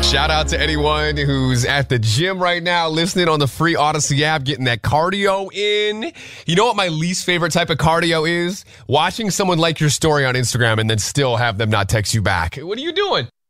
Shout out to anyone who's at the gym right now, listening on the free Odyssey app, getting that cardio in. You know what my least favorite type of cardio is? Watching someone like your story on Instagram and then still have them not text you back. What are you doing?